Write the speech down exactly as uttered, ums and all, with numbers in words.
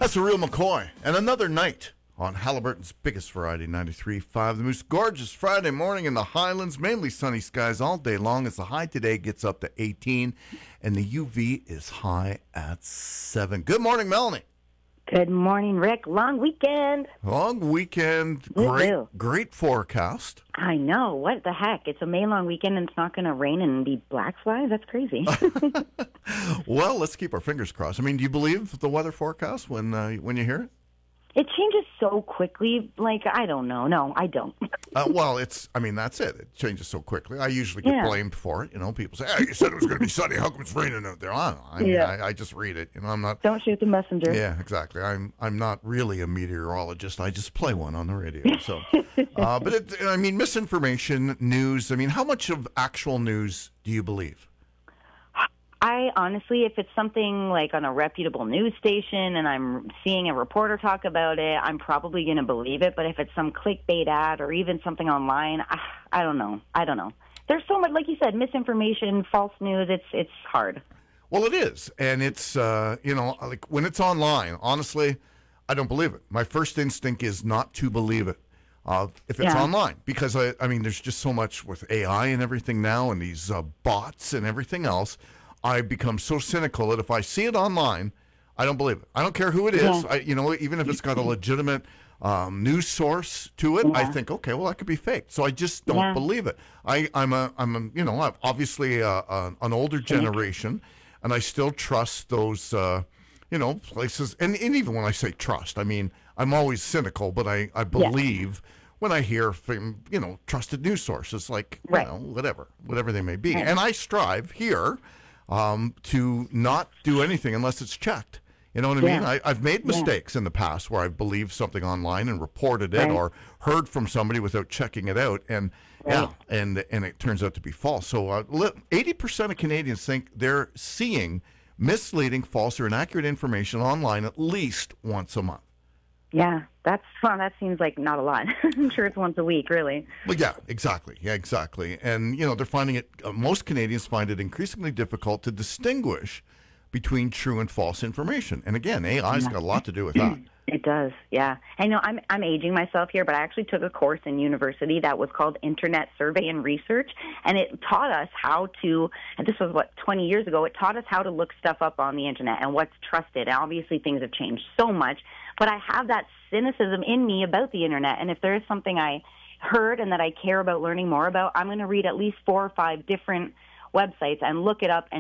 That's a real McCoy. And another night on Halliburton's biggest variety, ninety-three point five. The most gorgeous Friday morning in the Highlands. Mainly sunny skies all day long as the high today gets up to eighteen. And the U V is high at seven. Good morning, Melanie. Good morning, Rick. Long weekend. Long weekend. Great, great forecast. I know. What the heck? It's a May long weekend and it's not going to rain and be black flies? That's crazy. Well, let's keep our fingers crossed. I mean, do you believe the weather forecast when uh, when you hear it? It changes so quickly. Like, I don't know. No, I don't. uh, well, it's, I mean, that's it. It changes so quickly. I usually get yeah. blamed for it. You know, people say, hey, you said it was going to be sunny. How come it's raining out there? I don't know. I, mean, yeah. I, I just read it. You know, I'm not. Don't shoot the messenger. Yeah, exactly. I'm I'm not really a meteorologist. I just play one on the radio. So, uh, but it, I mean, misinformation, news. I mean, how much of actual news do you believe? I honestly, if it's something like on a reputable news station and I'm seeing a reporter talk about it, I'm probably going to believe it. But if it's some clickbait ad or even something online, I, I don't know. I don't know. There's so much, like you said, misinformation, false news. It's it's hard. Well, it is. And it's, uh, you know, like when it's online, honestly, I don't believe it. My first instinct is not to believe it. Uh, if it's yeah. online, because I, I mean, there's just so much with A I and everything now and these uh, bots and everything else. I become so cynical that if I see it online, I don't believe it. I don't care who it is. Yeah. I, you know, even if it's got a legitimate um, news source to it, yeah. I think, okay, well, that could be fake. So I just don't yeah. believe it. I, I'm a, I'm a, you know, I'm obviously a, a, an older generation, and I still trust those, uh, you know, places. And, and even when I say trust, I mean, I'm always cynical, but I, I believe. Yeah. When I hear from, you know, trusted news sources, like, you right. know, whatever, whatever they may be. Right. And I strive here um, to not do anything unless it's checked. You know what I yeah. mean? I, I've made mistakes yeah. in the past where I've believed something online and reported it right. or heard from somebody without checking it out. And, right. yeah, and, and it turns out to be false. So uh, eighty percent of Canadians think they're seeing misleading, false, or inaccurate information online at least once a month. Yeah, that's well, that seems like not a lot. I'm sure it's once a week, really. Well, yeah, exactly. Yeah, exactly. And, you know, they're finding it, uh, most Canadians find it increasingly difficult to distinguish between true and false information. And again, A I's got a lot to do with that. It does, yeah. I know I'm I'm aging myself here, but I actually took a course in university that was called Internet Survey and Research, and it taught us how to, and this was, what, twenty years ago, it taught us how to look stuff up on the Internet and what's trusted. And obviously things have changed so much, but I have that cynicism in me about the Internet, and if there is something I heard and that I care about learning more about, I'm going to read at least four or five different websites and look it up and